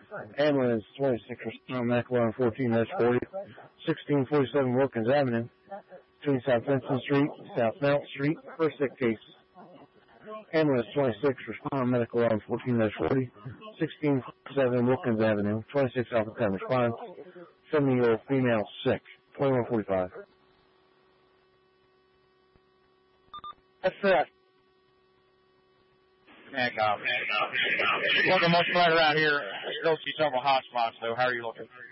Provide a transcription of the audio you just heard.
Ambulance 26 on McLaurin 14-40, 1647 Wilkins Avenue, between South Benson Street and South Mount Street, for a sick case. Ambulance 26 respond medical alarm 14-40, 1647 Wilkins Avenue, 26 Alpha 10 response, 70-year-old female sick, 2145. That's correct. Looking much better out here. I still see several hot spots, though. How are you looking?